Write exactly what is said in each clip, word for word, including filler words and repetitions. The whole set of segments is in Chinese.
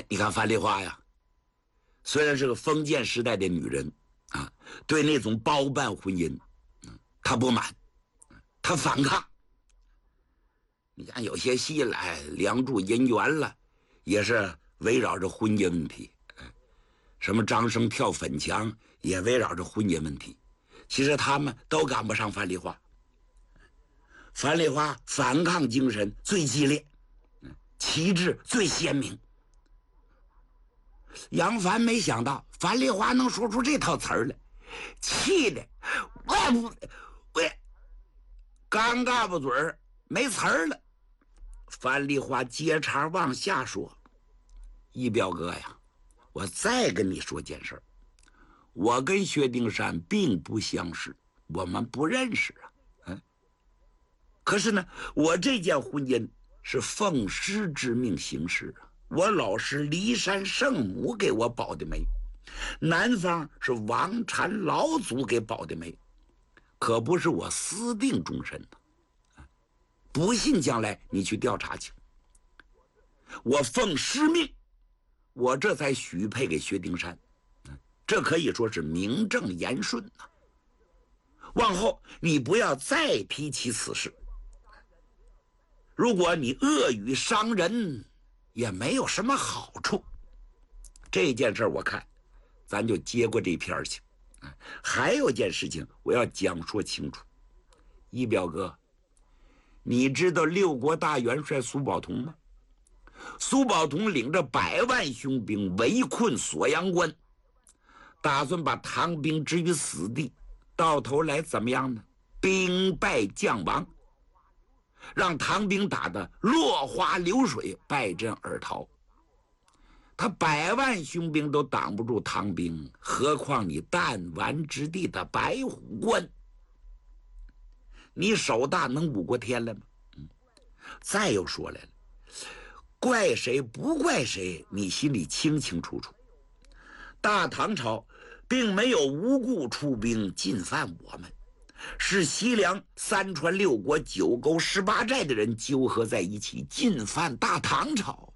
你看樊梨花呀，虽然是个封建时代的女人啊，对那种包办婚姻，嗯，她不满，她反抗。你看有些戏了，哎，梁祝姻缘了，也是围绕着婚姻问题。什么张生跳粉墙也围绕着婚姻问题。其实他们都赶不上樊梨花。樊梨花反抗精神最激烈，旗帜最鲜明。杨凡没想到樊梨花能说出这套词儿来，气的我不我刚嘎巴嘴儿没词儿了。樊梨花接茬往下说：“一表哥呀，我再跟你说件事儿，我跟薛丁山并不相识，我们不认识啊。嗯，可是呢，我这件婚姻是奉师之命行事啊。我老师骊山圣母给我保的媒，南方是王禅老祖给保的媒，可不是我私定终身的。不信将来你去调查去。我奉师命，我这才许配给薛丁山，这可以说是名正言顺呐。往后你不要再提起此事，如果你恶语伤人，也没有什么好处。这件事我看咱就接过这片去。还有件事情我要讲说清楚。一表哥，你知道六国大元帅苏宝同吗？苏宝同领着百万雄兵围困锁阳关，打算把唐兵置于死地，到头来怎么样呢？兵败将亡，让唐兵打得落花流水，败阵而逃。他百万雄兵都挡不住唐兵，何况你弹丸之地的白虎关？你手大能捂过天来吗？嗯，再又说来了，怪谁不怪谁，你心里清清楚楚。大唐朝并没有无故出兵进犯我们，是西凉三川六国九沟十八寨的人纠合在一起进犯大唐朝。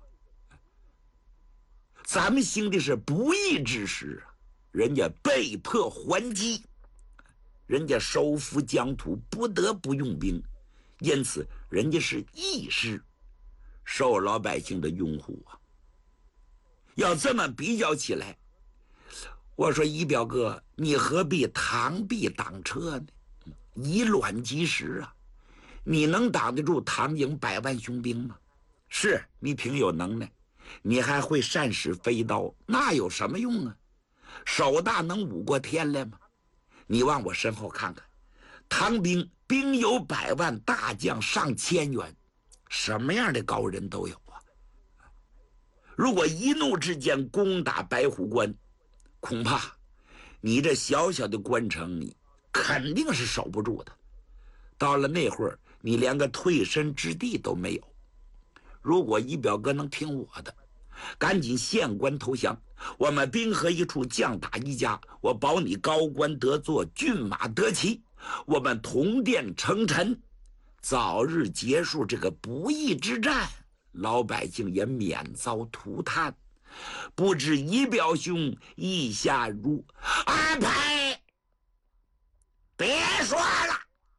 咱们行的是不义之事啊，人家被迫还击，人家收复疆土不得不用兵，因此人家是义士，受老百姓的拥护啊。要这么比较起来，我说一表哥，你何必螳臂挡车呢？以卵击石啊！你能挡得住唐营百万雄兵吗？是你挺有能耐，你还会善使飞刀，那有什么用啊？手大能捂过天来吗？你往我身后看看，唐兵兵有百万，大将上千员，什么样的高人都有啊。如果一怒之间攻打白虎关，恐怕你这小小的关城肯定是守不住的。到了那会儿，你连个退身之地都没有。如果一表哥能听我的，赶紧献官投降，我们兵合一处，将打一家，我保你高官得坐，骏马得骑，我们同殿称臣，早日结束这个不义之战，老百姓也免遭涂炭。不知一表兄意下如安排？别说了，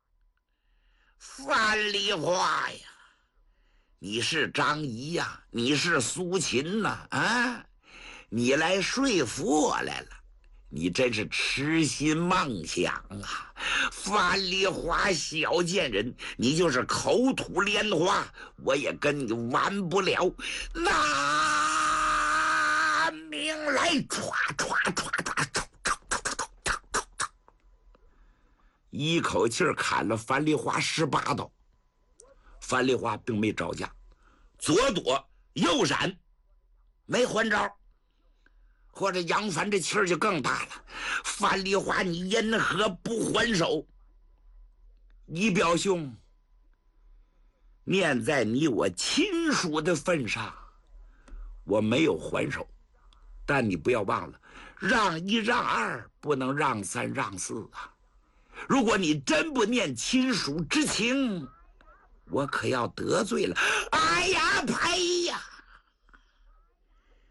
樊梨花呀，你是张仪呀，你是苏秦呐，啊，你来说服我来了，你真是痴心妄想啊！樊梨花小贱人，你就是口吐莲花，我也跟你完不了。拿命来！唰唰唰唰，一口气砍了樊梨花十八刀。樊梨花并没招架，左躲右闪，没还招。或者杨凡这气儿就更大了，樊梨花你因何不还手？一表兄，念在你我亲属的份上，我没有还手，但你不要忘了，让一让二，不能让三让四啊！如果你真不念亲属之情，我可要得罪了。哎呀，呸！